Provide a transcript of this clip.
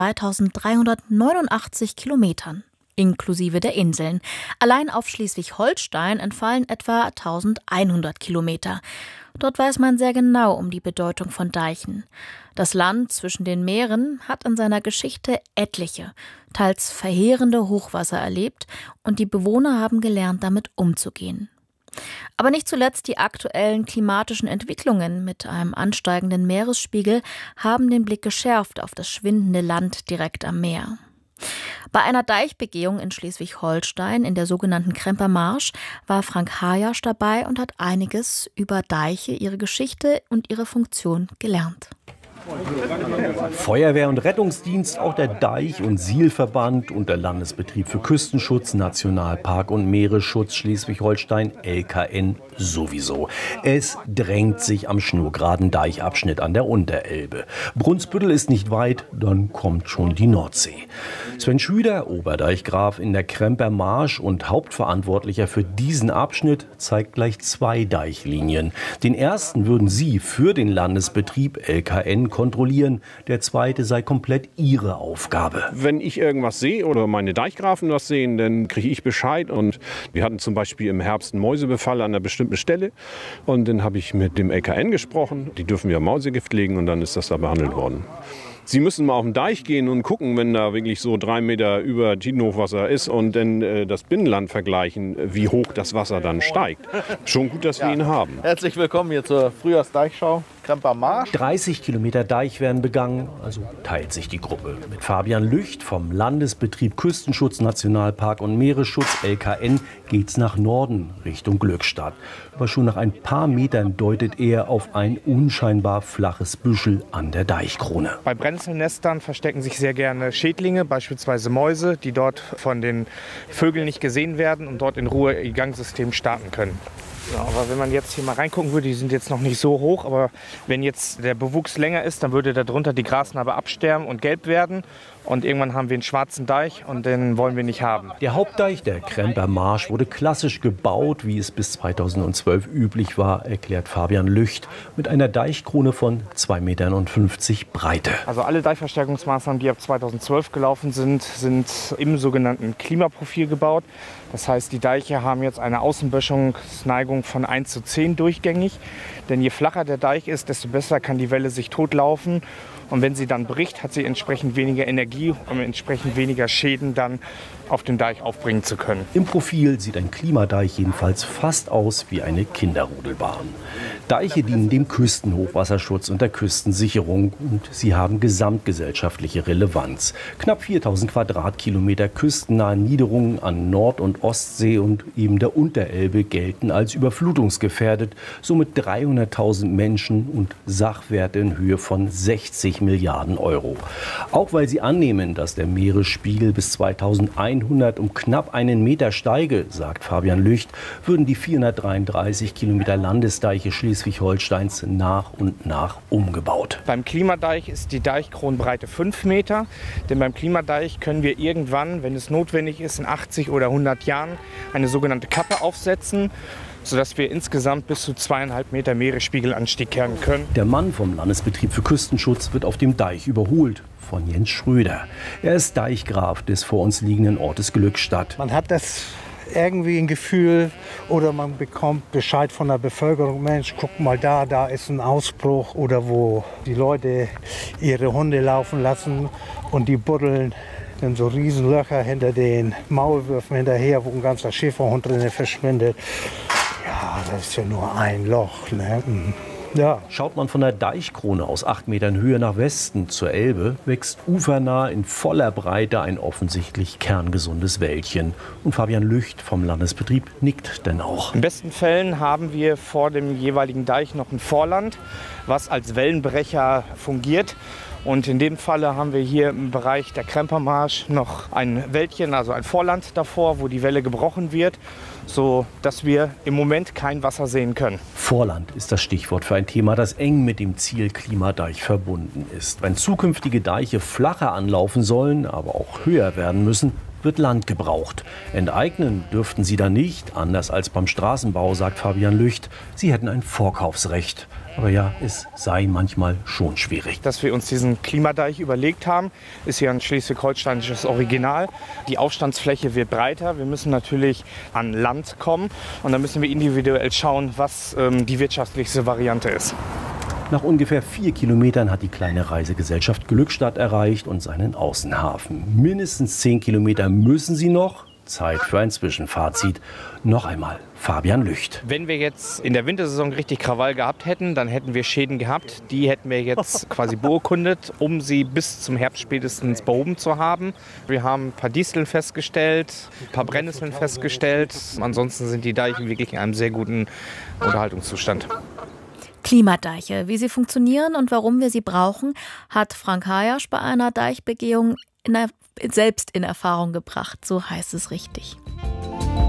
2389 Kilometern, inklusive der Inseln. Allein auf Schleswig-Holstein entfallen etwa 1100 Kilometer. Dort weiß man sehr genau um die Bedeutung von Deichen. Das Land zwischen den Meeren hat in seiner Geschichte etliche, teils verheerende Hochwasser erlebt und die Bewohner haben gelernt, damit umzugehen. Aber nicht zuletzt die aktuellen klimatischen Entwicklungen mit einem ansteigenden Meeresspiegel haben den Blick geschärft auf das schwindende Land direkt am Meer. Bei einer Deichbegehung in Schleswig-Holstein in der sogenannten Kremper-Marsch war Frank Hajasch dabei und hat einiges über Deiche, ihre Geschichte und ihre Funktion gelernt. Feuerwehr- und Rettungsdienst, auch der Deich- und Sielverband und der Landesbetrieb für Küstenschutz, Nationalpark und Meeresschutz Schleswig-Holstein, LKN, sowieso. Es drängt sich am schnurgeraden Deichabschnitt an der Unterelbe. Brunsbüttel ist nicht weit, dann kommt schon die Nordsee. Sven Schüder, Oberdeichgraf in der Kremper-Marsch und Hauptverantwortlicher für diesen Abschnitt, zeigt gleich 2 Deichlinien. Den ersten würden Sie für den Landesbetrieb LKN kontrollieren. Der zweite sei komplett Ihre Aufgabe. Wenn ich irgendwas sehe oder meine Deichgrafen was sehen, dann kriege ich Bescheid. Und wir hatten zum Beispiel im Herbst einen Mäusebefall an einer bestimmten Stelle. Und dann habe ich mit dem LKN gesprochen. Die dürfen ja Mausegift legen und dann ist das da behandelt worden. Sie müssen mal auf den Deich gehen und gucken, wenn da wirklich so 3 Meter über Tidenhochwasser ist und dann das Binnenland vergleichen, wie hoch das Wasser dann steigt. Schon gut, dass wir ihn haben. Herzlich willkommen hier zur Frühjahrsdeichschau. Kremper-Marsch. 30 Kilometer Deich werden begangen, also teilt sich die Gruppe. Mit Fabian Lücht vom Landesbetrieb Küstenschutz, Nationalpark und Meeresschutz, LKN, geht's nach Norden, Richtung Glückstadt. Aber schon nach ein paar Metern deutet er auf ein unscheinbar flaches Büschel an der Deichkrone. Bei Brennnesselnestern verstecken sich sehr gerne Schädlinge, beispielsweise Mäuse, die dort von den Vögeln nicht gesehen werden und dort in Ruhe ihr Gangsystem starten können. Ja, aber wenn man jetzt hier mal reingucken würde, die sind jetzt noch nicht so hoch, aber wenn jetzt der Bewuchs länger ist, dann würde darunter die Grasnarbe absterben und gelb werden. Und irgendwann haben wir einen schwarzen Deich und den wollen wir nicht haben. Der Hauptdeich, der Kremper-Marsch, wurde klassisch gebaut, wie es bis 2012 üblich war, erklärt Fabian Lücht, mit einer Deichkrone von 2,50 Metern Breite. Also alle Deichverstärkungsmaßnahmen, die ab 2012 gelaufen sind, sind im sogenannten Klimaprofil gebaut. Das heißt, die Deiche haben jetzt eine Außenböschungsneigung von 1:10 durchgängig. Denn je flacher der Deich ist, desto besser kann die Welle sich totlaufen. Und wenn sie dann bricht, hat sie entsprechend weniger Energie, um entsprechend weniger Schäden dann auf dem Deich aufbringen zu können. Im Profil sieht ein Klimadeich jedenfalls fast aus wie eine Kinderrodelbahn. Deiche dienen dem Küstenhochwasserschutz und der Küstensicherung und sie haben gesamtgesellschaftliche Relevanz. Knapp 4000 Quadratkilometer küstennahe Niederungen an Nord- und Ostsee und eben der Unterelbe gelten als überflutungsgefährdet. Somit 300.000 Menschen und Sachwerte in Höhe von 60 Milliarden Euro. Auch weil sie annehmen, dass der Meeresspiegel bis 2100 um knapp 1 Meter steige, sagt Fabian Lücht, würden die 433 Kilometer Landesdeiche Schleswig-Holsteins nach und nach umgebaut. Beim Klimadeich ist die Deichkronbreite 5 Meter. Denn beim Klimadeich können wir irgendwann, wenn es notwendig ist, in 80 oder 100 Jahren eine sogenannte Kappe aufsetzen, sodass wir insgesamt bis zu 2,5 Meter Meeresspiegelanstieg kehren können. Der Mann vom Landesbetrieb für Küstenschutz wird auf dem Deich überholt von Jens Schröder. Er ist Deichgraf des vor uns liegenden Ortes Glückstadt. Man hat das irgendwie ein Gefühl oder man bekommt Bescheid von der Bevölkerung, Mensch, guck mal da ist ein Ausbruch, oder wo die Leute ihre Hunde laufen lassen und die buddeln dann so Riesenlöcher hinter den Maulwürfen hinterher, wo ein ganzer Schäferhund drin verschwindet. Ja, das ist ja nur ein Loch, ne? Ja. Schaut man von der Deichkrone aus 8 Metern Höhe nach Westen zur Elbe, wächst ufernah in voller Breite ein offensichtlich kerngesundes Wäldchen. Und Fabian Lücht vom Landesbetrieb nickt denn auch. In besten Fällen haben wir vor dem jeweiligen Deich noch ein Vorland, was als Wellenbrecher fungiert. Und in dem Falle haben wir hier im Bereich der Kremper-Marsch noch ein Wäldchen, also ein Vorland davor, wo die Welle gebrochen wird, so dass wir im Moment kein Wasser sehen können. Vorland ist das Stichwort für ein Thema, das eng mit dem Ziel Klimadeich verbunden ist. Wenn zukünftige Deiche flacher anlaufen sollen, aber auch höher werden müssen, wird Land gebraucht. Enteignen dürften sie da nicht, anders als beim Straßenbau, sagt Fabian Lücht. Sie hätten ein Vorkaufsrecht. Aber ja, es sei manchmal schon schwierig. Dass wir uns diesen Klimadeich überlegt haben, ist hier ein schleswig-holsteinisches Original. Die Aufstandsfläche wird breiter. Wir müssen natürlich an Land kommen und dann müssen wir individuell schauen, was die wirtschaftlichste Variante ist. Nach ungefähr 4 Kilometern hat die kleine Reisegesellschaft Glückstadt erreicht und seinen Außenhafen. Mindestens 10 Kilometer müssen sie noch. Zeit für ein Zwischenfazit. Noch einmal Fabian Lücht. Wenn wir jetzt in der Wintersaison richtig Krawall gehabt hätten, dann hätten wir Schäden gehabt. Die hätten wir jetzt quasi beurkundet, um sie bis zum Herbst spätestens behoben zu haben. Wir haben ein paar Disteln festgestellt, ein paar Brennnesseln festgestellt. Ansonsten sind die Deiche wirklich in einem sehr guten Unterhaltungszustand. Klimadeiche, wie sie funktionieren und warum wir sie brauchen, hat Frank Hayasch bei einer Deichbegehung selbst in Erfahrung gebracht, so heißt es richtig.